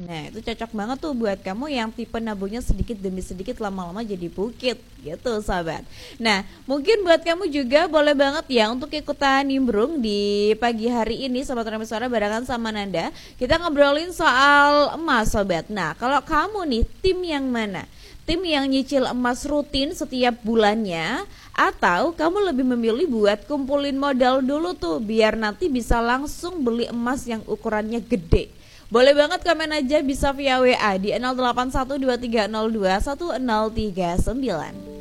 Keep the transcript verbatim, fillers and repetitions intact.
Nah itu cocok banget tuh buat kamu yang tipe nabungnya sedikit demi sedikit lama-lama jadi bukit gitu sahabat. Nah mungkin buat kamu juga boleh banget ya untuk ikutan nimbrung di pagi hari ini Sobat Remix Suara barengan sama Nanda. Kita ngobrolin soal emas sobat. Nah kalau kamu nih tim yang mana? Tim yang nyicil emas rutin setiap bulannya, atau kamu lebih memilih buat kumpulin modal dulu tuh biar nanti bisa langsung beli emas yang ukurannya gede? Boleh banget komen aja, bisa via W A di nol delapan satu dua tiga nol dua satu nol tiga sembilan.